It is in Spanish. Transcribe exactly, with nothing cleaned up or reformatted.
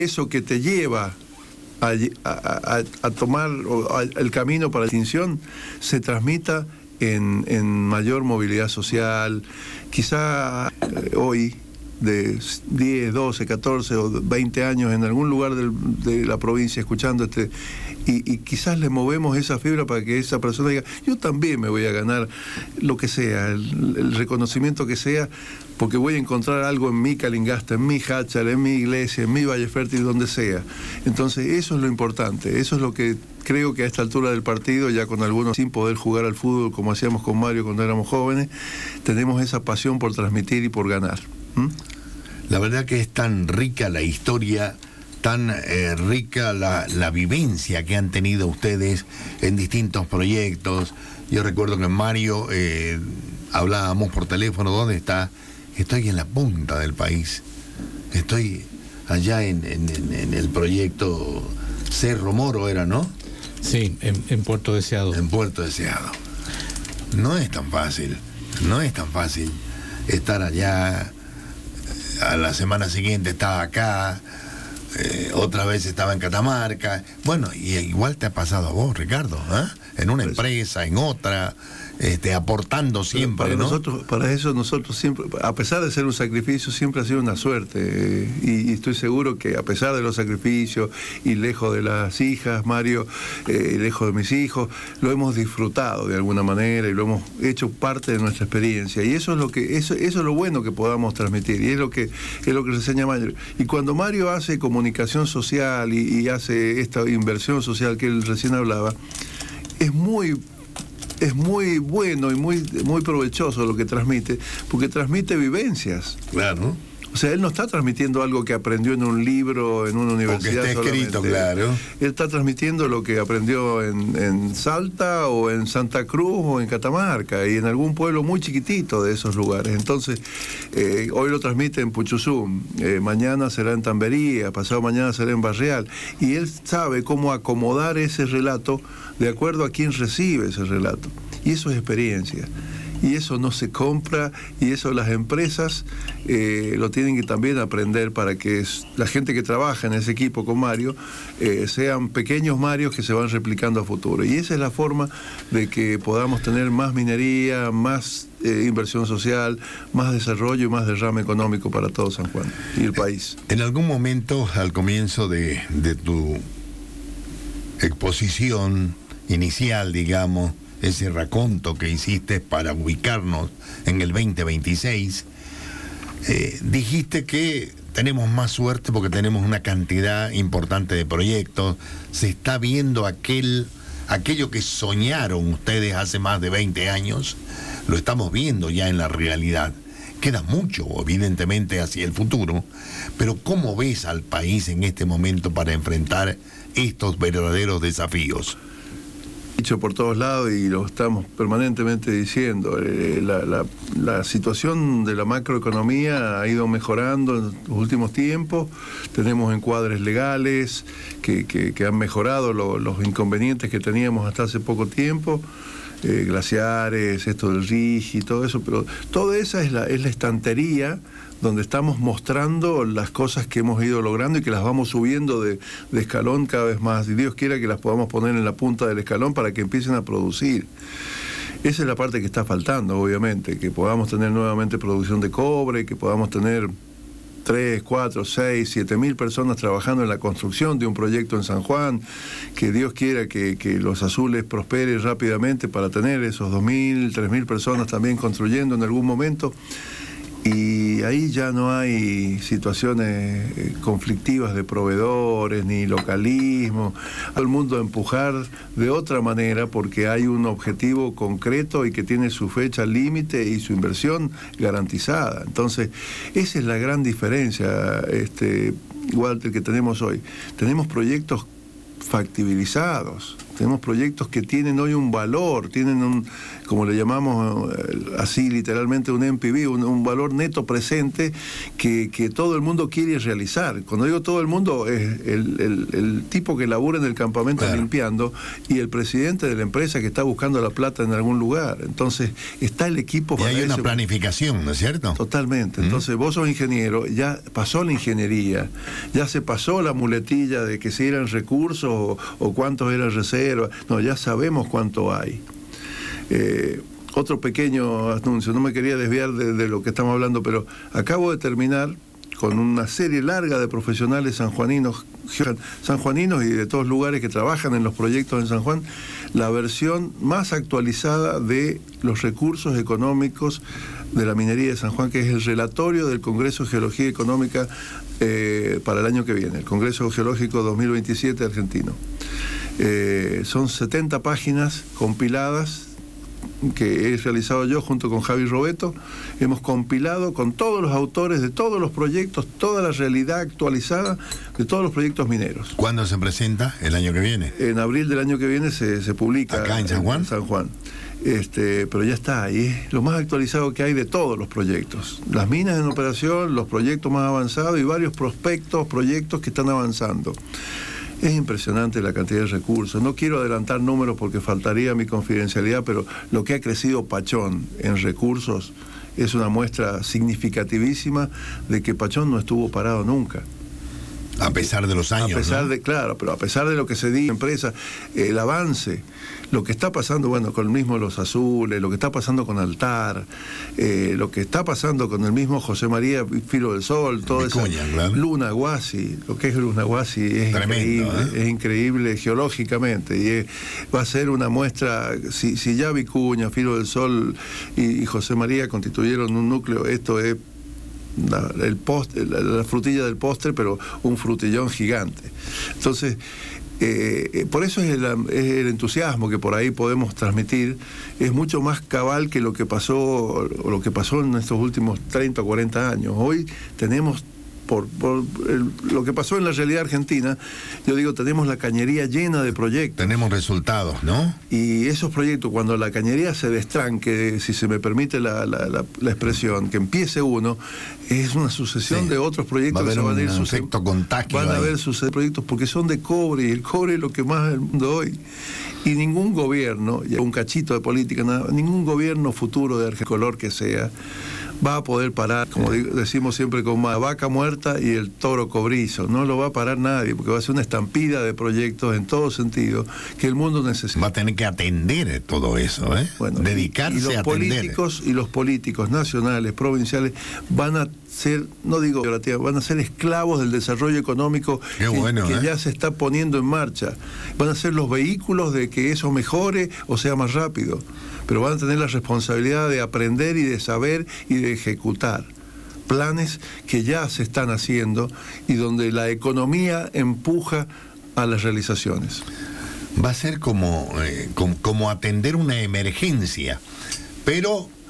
eso que te lleva a, a, a, a tomar a, el camino para la extinción se transmita en, en mayor movilidad social. Quizá eh, hoy, de diez, doce, catorce o veinte años en algún lugar del, de la provincia escuchando este, y, y quizás le movemos esa fibra para que esa persona diga, yo también me voy a ganar lo que sea, el, el reconocimiento que sea, porque voy a encontrar algo en mi Calingasta, en mi Háchal, en mi iglesia, en mi Valle Fértil, donde sea. Entonces eso es lo importante, eso es lo que creo que a esta altura del partido, ya con algunos sin poder jugar al fútbol como hacíamos con Mario cuando éramos jóvenes, tenemos esa pasión por transmitir y por ganar. ¿Mm? La verdad que es tan rica la historia, tan eh, rica la, la vivencia que han tenido ustedes en distintos proyectos. Yo recuerdo que Mario eh, hablábamos por teléfono, ¿dónde está? Estoy en la punta del país, estoy allá en, en, en el proyecto Cerro Moro, era, ¿no? Sí, en, en Puerto Deseado. En Puerto Deseado. No es tan fácil, no es tan fácil estar allá. A la semana siguiente estaba acá, eh, otra vez estaba en Catamarca. Bueno, y igual te ha pasado a vos, Ricardo, ¿eh? En una empresa, en otra, este, aportando siempre, para ¿no? Nosotros, para eso nosotros siempre, a pesar de ser un sacrificio, siempre ha sido una suerte. Eh, y, y estoy seguro que a pesar de los sacrificios y lejos de las hijas, Mario, eh, lejos de mis hijos, lo hemos disfrutado de alguna manera y lo hemos hecho parte de nuestra experiencia. Y eso es lo que, eso, eso es lo bueno que podamos transmitir. Y es lo que, es lo que enseña Mario. Y cuando Mario hace comunicación social y, y hace esta inversión social que él recién hablaba, es muy es muy bueno y muy, muy provechoso lo que transmite, porque transmite vivencias. Claro. O sea, él no está transmitiendo algo que aprendió en un libro, en una universidad. Porque está escrito, solamente. claro. Él está transmitiendo lo que aprendió en, en Salta o en Santa Cruz o en Catamarca y en algún pueblo muy chiquitito de esos lugares. Entonces, eh, hoy lo transmite en Puchuzú, eh, mañana será en Tambería, pasado mañana será en Barreal. Y él sabe cómo acomodar ese relato de acuerdo a quien recibe ese relato. Y eso es experiencia. Y eso no se compra, y eso las empresas eh, lo tienen que también aprender para que la gente que trabaja en ese equipo con Mario eh, sean pequeños Marios que se van replicando a futuro. Y esa es la forma de que podamos tener más minería, más eh, inversión social, más desarrollo y más derrame económico para todo San Juan y el país. En algún momento, al comienzo de, de tu exposición inicial, digamos, ese raconto que hiciste para ubicarnos en el veinte veintiséis, eh, dijiste que tenemos más suerte porque tenemos una cantidad importante de proyectos, se está viendo aquel, aquello que soñaron ustedes hace más de veinte años, lo estamos viendo ya en la realidad. Queda mucho, evidentemente, hacia el futuro, pero ¿cómo ves al país en este momento para enfrentar estos verdaderos desafíos? Dicho por todos lados y lo estamos permanentemente diciendo, eh, la, la, la situación de la macroeconomía ha ido mejorando en los últimos tiempos, tenemos encuadres legales que, que, que han mejorado lo, los inconvenientes que teníamos hasta hace poco tiempo, eh, glaciares, esto del R I G y todo eso, pero toda esa es la, es la estantería donde estamos mostrando las cosas que hemos ido logrando y que las vamos subiendo de, de escalón cada vez más. Y Dios quiera que las podamos poner en la punta del escalón para que empiecen a producir. Esa es la parte que está faltando, obviamente, que podamos tener nuevamente producción de cobre, que podamos tener tres, cuatro, seis, siete mil personas trabajando en la construcción de un proyecto en San Juan, que Dios quiera que, que los azules prosperen rápidamente para tener esos dos mil, tres mil personas también construyendo en algún momento. Y ahí ya no hay situaciones conflictivas de proveedores ni localismo. Todo el mundo a empujar de otra manera porque hay un objetivo concreto y que tiene su fecha límite y su inversión garantizada. Entonces, esa es la gran diferencia, este, Walter, que tenemos hoy. Tenemos proyectos factibilizados. Tenemos proyectos que tienen hoy un valor, tienen un, como le llamamos así literalmente, un N P V, un, un valor neto presente que, que todo el mundo quiere realizar. Cuando digo todo el mundo, es el, el, el tipo que labura en el campamento claro. limpiando y el presidente de la empresa que está buscando la plata en algún lugar. Entonces, está el equipo para y hay una ese... planificación, ¿no es cierto? Totalmente. Entonces, ¿Mm? vos sos ingeniero, ya pasó la ingeniería, ya se pasó la muletilla de que si eran recursos o, o cuántos eran reservas. No, ya sabemos cuánto hay. Eh, otro pequeño anuncio, no me quería desviar de, de lo que estamos hablando, pero acabo de terminar con una serie larga de profesionales sanjuaninos, sanjuaninos y de todos lugares que trabajan en los proyectos en San Juan, la versión más actualizada de los recursos económicos de la minería de San Juan, que es el relatorio del Congreso de Geología Económica eh, para el año que viene, el Congreso Geológico dos mil veintisiete argentino. Eh, son setenta páginas compiladas que he realizado yo junto con Javi Robeto. Hemos compilado con todos los autores de todos los proyectos, toda la realidad actualizada de todos los proyectos mineros. ¿Cuándo se presenta? ¿El año que viene? En abril del año que viene se, se publica. ¿Acá en San Juan? En San Juan. Este, pero ya está ahí, es lo más actualizado que hay de todos los proyectos. Las minas en operación, los proyectos más avanzados y varios prospectos, proyectos que están avanzando. Es impresionante la cantidad de recursos. No quiero adelantar números porque faltaría mi confidencialidad, pero lo que ha crecido Pachón en recursos es una muestra significativísima de que Pachón no estuvo parado nunca. A pesar de los años, A pesar ¿no? de, claro, pero a pesar de lo que se dice en empresa, el avance, lo que está pasando, bueno, con el mismo Los Azules, lo que está pasando con Altar, eh, lo que está pasando con el mismo José María Filo del Sol, todo eso. Claro. Lunahuasi, lo que es Lunahuasi es Tremendo, increíble, ¿eh? es increíble geológicamente, y es, va a ser una muestra, si, si ya Vicuña, Filo del Sol y, y José María constituyeron un núcleo, esto es La, el postre, la, la frutilla del postre, pero un frutillón gigante. Entonces, eh, por eso es el, es el entusiasmo que por ahí podemos transmitir, es mucho más cabal que lo que pasó, o lo que pasó en estos últimos treinta o cuarenta años. Hoy tenemos, por, por el, lo que pasó en la realidad argentina, yo digo, tenemos la cañería llena de proyectos. Tenemos resultados, ¿no? Y esos proyectos, cuando la cañería se destranque, si se me permite la, la, la, la expresión, que empiece uno, es una sucesión sí. de otros proyectos va que se van a ir un efecto contagio van a ahí. haber suceder proyectos porque son de cobre, y el cobre es lo que más el mundo hoy. Y ningún gobierno, y un cachito de política, nada, ningún gobierno futuro de Argentina, color que sea, va a poder parar, como digo, decimos siempre, con la vaca muerta y el toro cobrizo. No lo va a parar nadie, porque va a ser una estampida de proyectos en todo sentido que el mundo necesita. Va a tener que atender todo eso, ¿eh? Bueno, dedicarse y los a atender. Políticos y los políticos nacionales, provinciales, van a ser, no digo van a ser esclavos del desarrollo económico Qué que, bueno, que ¿eh? ya se está poniendo en marcha. Van a ser los vehículos de que eso mejore o sea más rápido, pero van a tener la responsabilidad de aprender y de saber y de ejecutar planes que ya se están haciendo y donde la economía empuja a las realizaciones. Va a ser como, eh, como, como atender una emergencia, pero